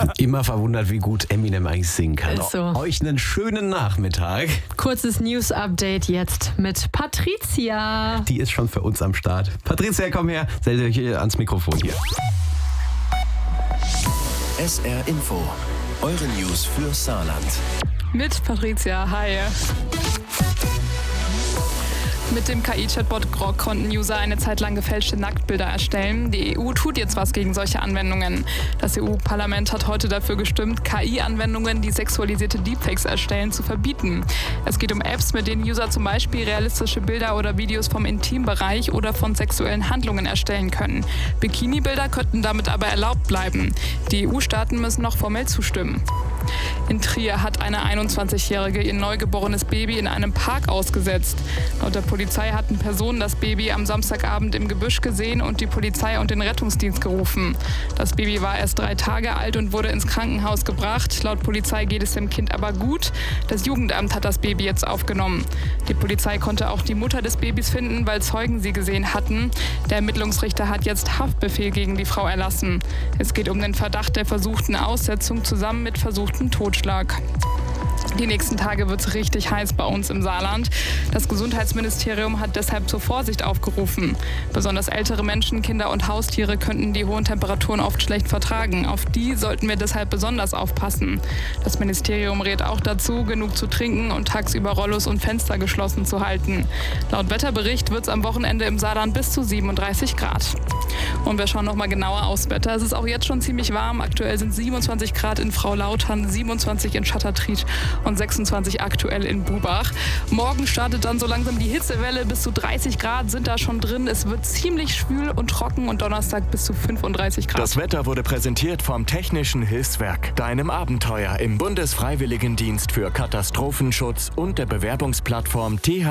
Immer verwundert, wie gut Eminem eigentlich singen kann. Ist so. Euch einen schönen Nachmittag. Kurzes News-Update jetzt mit Patricia. Die ist schon für uns am Start. Patricia, komm her, stell dich hier ans Mikrofon hier. SR Info, eure News für Saarland. Mit Patricia, hi. Mit dem KI-Chatbot Grok konnten User eine Zeit lang gefälschte Nacktbilder erstellen. Die EU tut jetzt was gegen solche Anwendungen. Das EU-Parlament hat heute dafür gestimmt, KI-Anwendungen, die sexualisierte Deepfakes erstellen, zu verbieten. Es geht um Apps, mit denen User zum Beispiel realistische Bilder oder Videos vom Intimbereich oder von sexuellen Handlungen erstellen können. Bikini-Bilder könnten damit aber erlaubt bleiben. Die EU-Staaten müssen noch formell zustimmen. In Trier hat eine 21-Jährige ihr neugeborenes Baby in einem Park ausgesetzt. Laut der Polizei hatten Personen das Baby am Samstagabend im Gebüsch gesehen und die Polizei und den Rettungsdienst gerufen. Das Baby war erst 3 Tage alt und wurde ins Krankenhaus gebracht. Laut Polizei geht es dem Kind aber gut. Das Jugendamt hat das Baby jetzt aufgenommen. Die Polizei konnte auch die Mutter des Babys finden, weil Zeugen sie gesehen hatten. Der Ermittlungsrichter hat jetzt Haftbefehl gegen die Frau erlassen. Es geht um den Verdacht der versuchten Aussetzung zusammen mit versuchtem Totschlag. Die nächsten Tage wird es richtig heiß bei uns im Saarland. Das Gesundheitsministerium hat deshalb zur Vorsicht aufgerufen. Besonders ältere Menschen, Kinder und Haustiere könnten die hohen Temperaturen oft schlecht vertragen. Auf die sollten wir deshalb besonders aufpassen. Das Ministerium rät auch dazu, genug zu trinken und tagsüber Rollos und Fenster geschlossen zu halten. Laut Wetterbericht wird es am Wochenende im Saarland bis zu 37 Grad. Und wir schauen noch mal genauer aufs Wetter. Es ist auch jetzt schon ziemlich warm. Aktuell sind 27 Grad in Frau-Lautern, 27 in Schattertried und 26 aktuell in Bubach. Morgen startet dann so langsam die Hitzewelle. Bis zu 30 Grad sind da schon drin. Es wird ziemlich schwül und trocken und Donnerstag bis zu 35 Grad. Das Wetter wurde präsentiert vom Technischen Hilfswerk, deinem Abenteuer im Bundesfreiwilligendienst für Katastrophenschutz und der Bewerbungsplattform TH